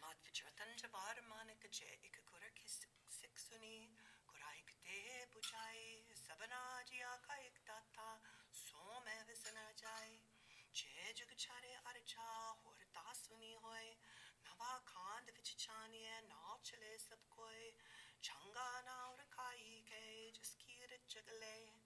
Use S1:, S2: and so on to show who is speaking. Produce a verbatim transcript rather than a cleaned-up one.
S1: मात विचरतन जबार मानिक जय एक कुर किस सिक सुनी कुराइक ते बुझाए सबना जिया का एक दाता सो मैं विसन जाए जय जुग छारे अर्चा होर तासुनी होए नवा खांद विच छानिए नाव चले सब कोई छंगा नाव रखाई के जिसकी जगले